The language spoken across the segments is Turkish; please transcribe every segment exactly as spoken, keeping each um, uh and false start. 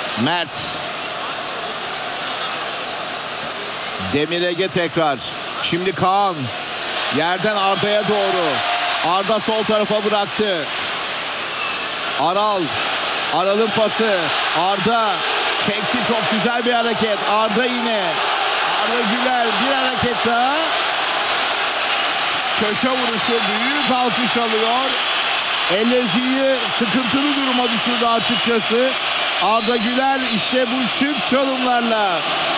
Mert. Demir Ege tekrar. Şimdi Kaan. Yerden Arda'ya doğru. Arda sol tarafa bıraktı. Aral. Aral'ın pası. Arda çekti, çok güzel bir hareket. Arda yine. Arda Güler bir hareket daha. Köşe vuruşu, büyük alkış alıyor. Ellezi'yi sıkıntılı duruma düşürdü açıkçası. Arda Güler işte bu şık çalımlarla.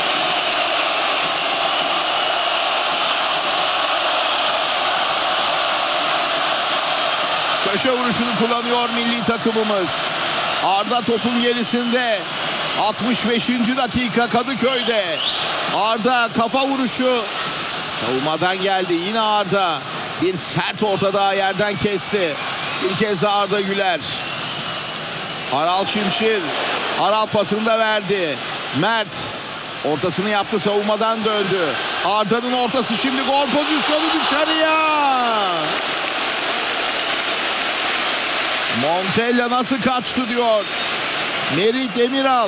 Köşe vuruşunu kullanıyor milli takımımız. Arda topun gerisinde. altmış beşinci dakika Kadıköy'de. Arda kafa vuruşu. Savunmadan geldi yine Arda. Bir sert orta daha yerden kesti. Bir kez de Arda Güler. Aral Şimşir. Aral pasını da verdi. Mert ortasını yaptı, savunmadan döndü. Arda'nın ortası, şimdi gol pozisyonu dışarıya. Montella nasıl kaçtı diyor Merih Demiral.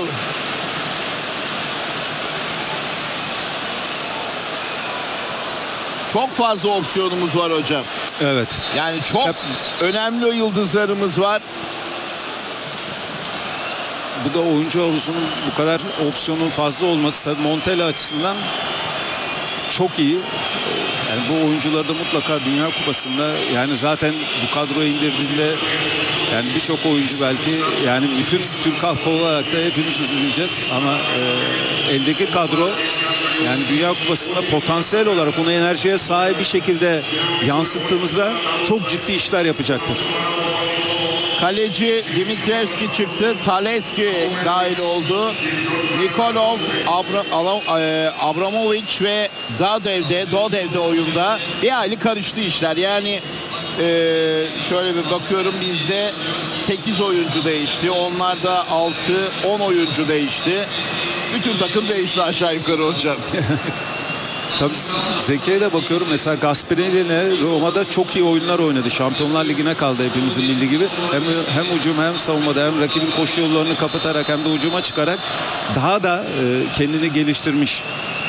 Çok fazla opsiyonumuz var hocam. Evet. Yani çok Hep... önemli yıldızlarımız var. Bu da oyuncu havuzunun bu kadar opsiyonun fazla olması tabii Montella açısından çok iyi. Yani bu oyuncuları da mutlaka Dünya Kupası'nda, yani zaten bu kadroya indirdiğinde yani birçok oyuncu belki, yani bütün Türk halkı olarak da hepimiz üzüleceğiz ama e, eldeki kadro yani Dünya Kupası'nda potansiyel olarak onu enerjiye sahip bir şekilde yansıttığımızda çok ciddi işler yapacaktır. Kaleci Dimitrievski çıktı. Taleski dahil oldu. Nikolov, Abra, e, Abramovic ve Dadev'de, Dodev'de oyunda. Bir hayli karıştı işler. Yani e, şöyle bir bakıyorum, bizde sekiz oyuncu değişti. Onlarda altı on oyuncu değişti. Bütün takım değişti aşağı yukarı hocam. Tabii Zeki'ye de bakıyorum. Mesela Gasperini'yle Roma'da çok iyi oyunlar oynadı. Şampiyonlar Ligi'ne kaldı hepimizin bildiği gibi. Hem, hem hücum hem savunmada, hem rakibin koşu yollarını kapatarak hem de hücuma çıkarak daha da e, kendini geliştirmiş.